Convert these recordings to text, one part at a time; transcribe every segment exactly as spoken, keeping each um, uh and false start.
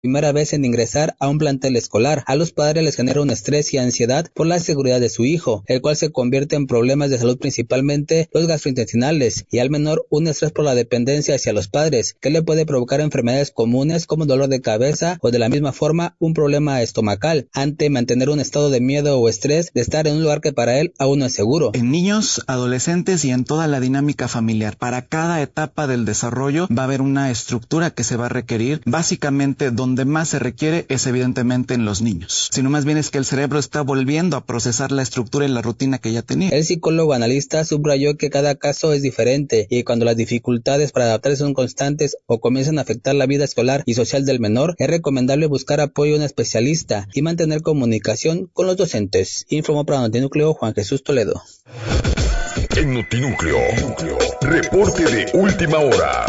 primera vez en ingresar a un plantel escolar. A los padres les genera un estrés y ansiedad por la seguridad de su hijo, el cual se convierte en problemas de salud, principalmente los gastrointestinales, y al menor un estrés por la dependencia hacia los padres, que le puede provocar enfermedades comunes como dolor de cabeza o de la misma forma un problema estomacal, ante mantener un estado de miedo o estrés de estar en un lugar que para él aún no es seguro. En niños, adolescentes y en toda la dinámica familiar, para cada etapa del desarrollo va a haber una estructura que se va a requerir. Básicamente donde donde más se requiere es evidentemente en los niños, sino más bien es que el cerebro está volviendo a procesar la estructura y la rutina que ya tenía. El psicólogo analista subrayó que cada caso es diferente y cuando las dificultades para adaptarse son constantes o comienzan a afectar la vida escolar y social del menor, es recomendable buscar apoyo de un especialista y mantener comunicación con los docentes. Informó para Notinúcleo Juan Jesús Toledo. En Notinúcleo, reporte de última hora.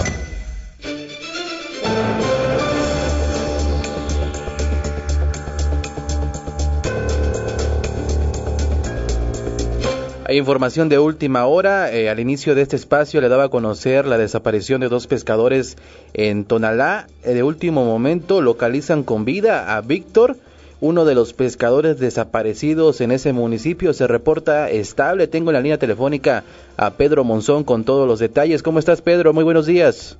Hay información de última hora. Eh, al inicio de este espacio le daba a conocer la desaparición de dos pescadores en Tonalá. Eh, de último momento localizan con vida a Víctor, uno de los pescadores desaparecidos en ese municipio. Se reporta estable. Tengo en la línea telefónica a Pedro Monzón con todos los detalles. ¿Cómo estás, Pedro? Muy buenos días.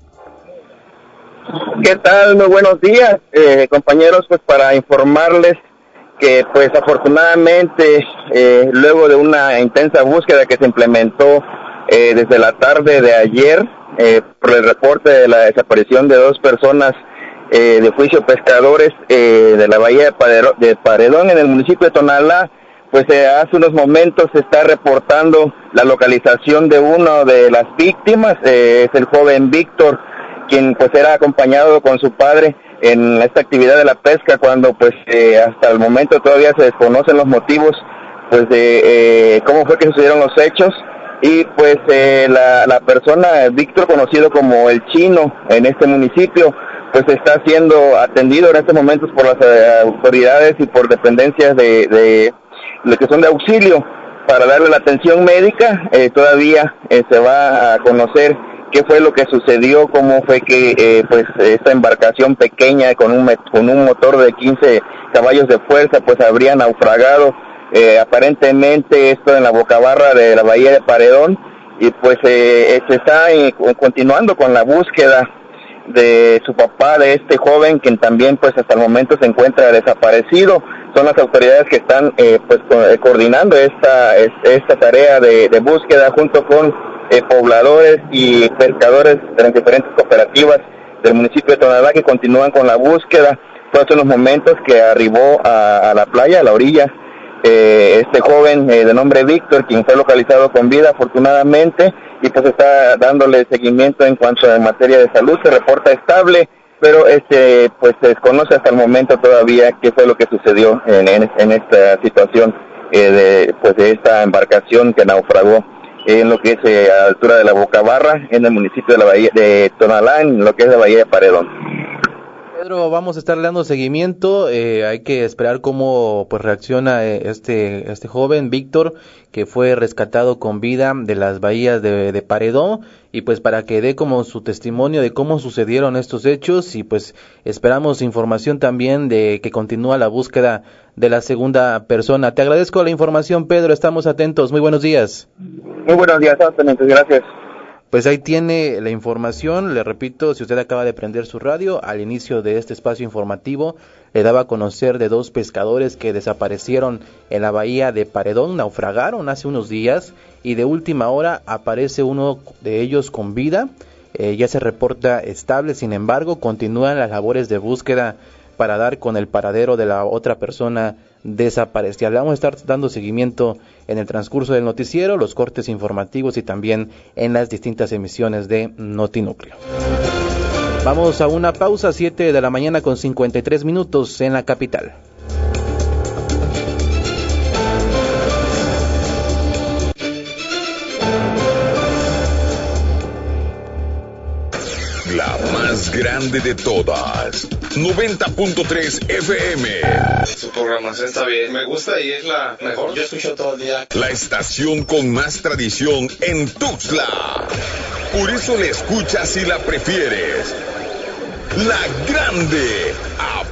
¿Qué tal? Muy buenos días, eh, compañeros. Pues para informarles que pues afortunadamente eh, luego de una intensa búsqueda que se implementó eh, desde la tarde de ayer eh, por el reporte de la desaparición de dos personas eh, de oficio pescadores eh, de la bahía de, Padero, de Paredón en el municipio de Tonalá, pues eh, hace unos momentos se está reportando la localización de una de las víctimas, eh, es el joven Víctor, quien pues era acompañado con su padre en esta actividad de la pesca, cuando pues eh, hasta el momento todavía se desconocen los motivos pues de eh, cómo fue que sucedieron los hechos, y pues eh, la, la persona, Víctor, conocido como el Chino en este municipio, pues está siendo atendido en estos momentos por las eh, autoridades y por dependencias de, de, de que son de auxilio para darle la atención médica. Eh, todavía eh, se va a conocer qué fue lo que sucedió, cómo fue que eh, pues esta embarcación pequeña con un con un motor de quince caballos de fuerza pues habría naufragado eh, aparentemente esto en la bocabarra de la bahía de Paredón, y pues eh, se está eh, continuando con la búsqueda de su papá, de este joven, quien también pues hasta el momento se encuentra desaparecido. Son las autoridades que están eh, pues co- coordinando esta esta tarea de, de búsqueda junto con Eh, pobladores y pescadores de las diferentes cooperativas del municipio de Tonalá, que continúan con la búsqueda. Fue hace unos momentos que arribó a, a la playa, a la orilla, eh, este joven eh, de nombre Víctor, quien fue localizado con vida afortunadamente, y pues está dándole seguimiento en cuanto a materia de salud. Se reporta estable, pero este pues se desconoce hasta el momento todavía qué fue lo que sucedió en, en, en esta situación eh, de pues de esta embarcación que naufragó en lo que es eh, a la altura de la Bocabarra, en el municipio de la bahía de Tonalá, en lo que es la bahía de Paredón. Pedro, vamos a estar dando seguimiento. Eh, hay que esperar cómo pues reacciona eh, este este joven Víctor, que fue rescatado con vida de las bahías de, de Paredón, y pues para que dé como su testimonio de cómo sucedieron estos hechos, y pues esperamos información también de que continúa la búsqueda de la segunda persona. Te agradezco la información, Pedro, estamos atentos. Muy buenos días. Muy buenos días, Antonio, gracias. Pues ahí tiene la información. Le repito, si usted acaba de prender su radio, al inicio de este espacio informativo le daba a conocer de dos pescadores que desaparecieron en la bahía de Paredón, naufragaron hace unos días, y de última hora aparece uno de ellos con vida. Eh, ya se reporta estable, sin embargo, continúan las labores de búsqueda para dar con el paradero de la otra persona desaparecida. Le vamos a estar dando seguimiento en el transcurso del noticiero, los cortes informativos y también en las distintas emisiones de Notinúcleo. Vamos a una pausa, siete de la mañana con cincuenta y tres minutos en la capital. La más grande de todas, noventa punto tres F M. Su programación está bien, me gusta y es la mejor. Yo escucho todo el día. La estación con más tradición en Tuxtla. Por eso la escuchas y la prefieres. La Grande.